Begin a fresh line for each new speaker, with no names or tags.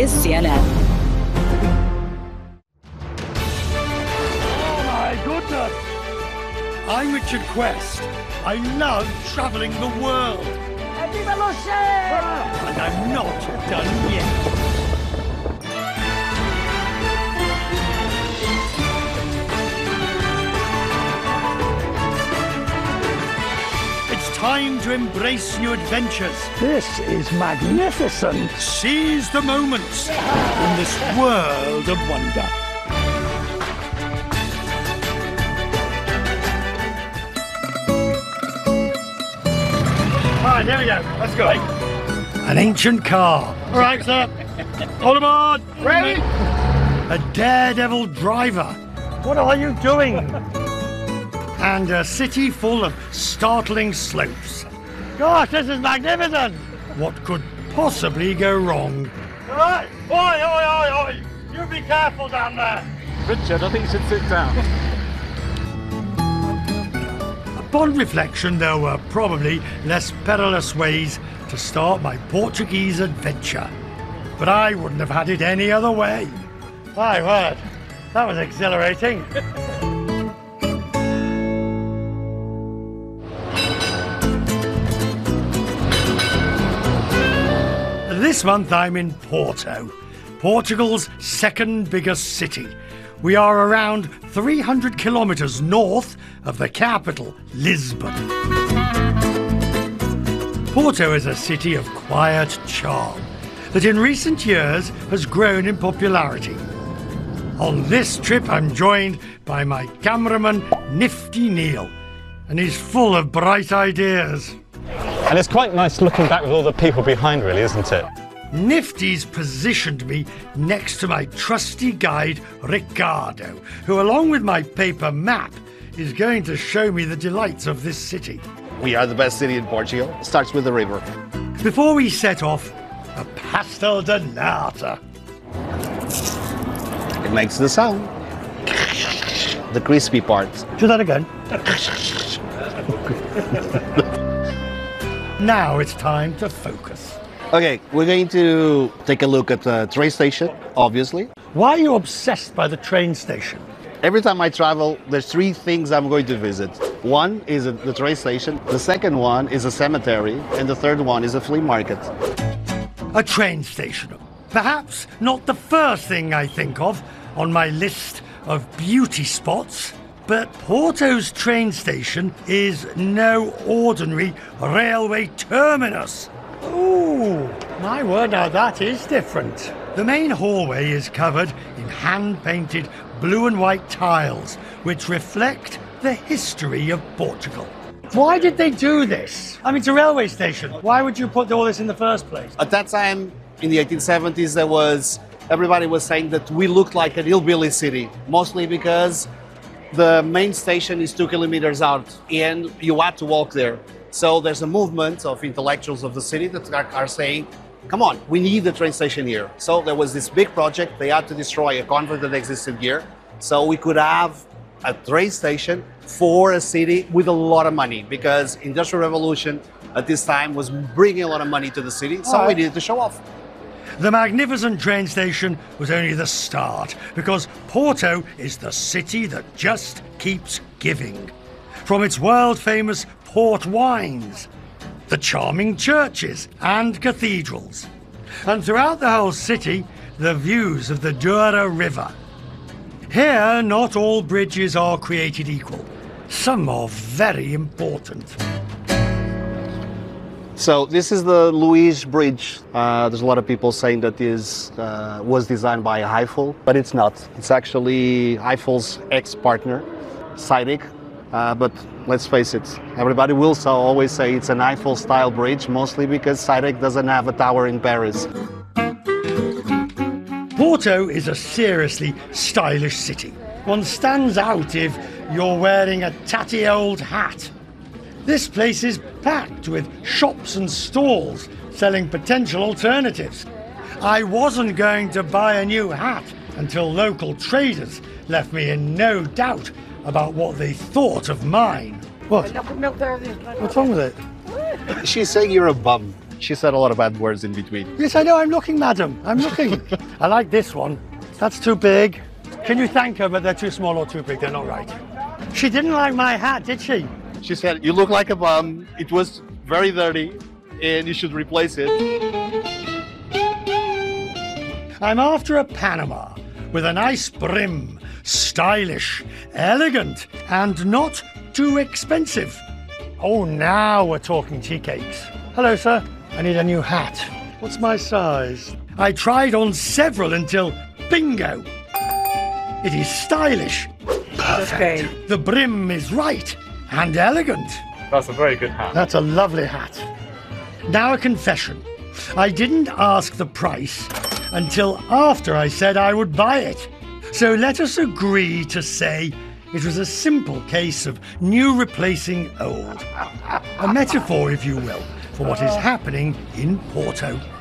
CNN.
Oh my goodness! I'm Richard Quest. I love travelling the world. And I'm not done yet. It's time to embrace new adventures.
This is magnificent.
Seize the moments in this world of wonder. All right, there we go. Let's go. An ancient car. All right, sir. All aboard. Ready? A daredevil driver.
What are you doing?
And a city full of startling slopes.
Gosh, this is magnificent.
What could possibly go wrong?
All right. Oi, oi, oi, oi. You be careful down there.
Richard, I think you should sit down.
Upon reflection, there were probably less perilous ways to start my Portuguese adventure. But I wouldn't have had it any other way.
My word, that was exhilarating.
This month I'm in Porto, Portugal's second biggest city. We are around 300 kilometres north of the capital, Lisbon. Porto is a city of quiet charm that in recent years has grown in popularity. On this trip I'm joined by my cameraman, Nifty Neil, and he's full of bright ideas.
And it's quite nice looking back with all the people behind, really, isn't it?
Nifty's positioned me next to my trusty guide, Ricardo, who, along with my paper map, is going to show me the delights of this city.
We are the best city in Portugal. It starts with the river.
Before we set off, a pastel de nata.
It makes the sound. The crispy part.
Do that again. Now it's time to focus.
Okay, we're going to take a look at the train station, obviously.
Why are you obsessed by the train station?
Every time I travel, there's three things I'm going to visit. One is the train station, the second one is a cemetery, and the third one is a flea market.
A train station. Perhaps not the first thing I think of on my list of beauty spots, but Porto's train station is no ordinary railway terminus.
Ooh, my word, now that is different.
The main hallway is covered in hand-painted blue and white tiles, which reflect the history of Portugal.
Why did they do this? I mean, it's a railway station. Why would you put all this in the first place?
At that time, in the 1870s, everybody was saying that we looked like a hillbilly city, mostly because the main station is 2 kilometers out and you had to walk there. So there's a movement of intellectuals of the city that are saying, come on, we need the train station here. So there was this big project. They had to destroy a convent that existed here so we could have a train station for a city with a lot of money, because Industrial Revolution at this time was bringing a lot of money to the city, so we needed to show off.
The magnificent train station was only the start, because Porto is the city that just keeps giving. From its world-famous port wines, the charming churches and cathedrals, and throughout the whole city, the views of the Douro River. Here, not all bridges are created equal. Some are very important.
So this is the Luís Bridge. There's a lot of people saying that this was designed by Eiffel, but it's not. It's actually Eiffel's ex-partner, Cyric. But let's face it, everybody will always say it's an Eiffel-style bridge, mostly because Cyric doesn't have a tower in Paris.
Porto is a seriously stylish city. One stands out if you're wearing a tatty old hat. This place is packed with shops and stalls selling potential alternatives. I wasn't going to buy a new hat until local traders left me in no doubt about what they thought of mine.
What? What's wrong with it?
She's saying you're a bum. She said a lot of bad words in between.
Yes, I know. I'm looking, madam. I'm looking. I like this one. That's too big. Can you thank her, but they're too small or too big? They're not right. She didn't like my hat, did she?
She said, "You look like a bum. It was very dirty and you should replace it."
I'm after a Panama with a nice brim, stylish, elegant, and not too expensive.
Oh, now we're talking tea cakes. Hello, sir. I need a new hat. What's my size?
I tried on several until bingo. It is stylish. Perfect. The brim is right and elegant.
That's a very good hat.
That's a lovely hat.
Now a confession. I didn't ask the price until after I said I would buy it. So let us agree to say it was a simple case of new replacing old. A metaphor, if you will, for what is happening in Porto.